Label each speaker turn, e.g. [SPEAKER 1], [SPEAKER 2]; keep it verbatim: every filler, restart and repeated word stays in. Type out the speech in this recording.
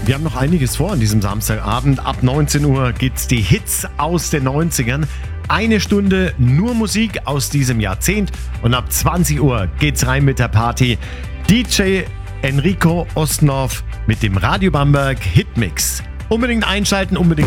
[SPEAKER 1] Wir haben noch einiges vor an diesem Samstagabend. Ab neunzehn Uhr gibt's die Hits aus den neunzigern. Eine Stunde nur Musik aus diesem Jahrzehnt. Und ab zwanzig Uhr geht's rein mit der Party. D J Enrico Ostendorf mit dem Radio Bamberg Hitmix. Unbedingt einschalten, unbedingt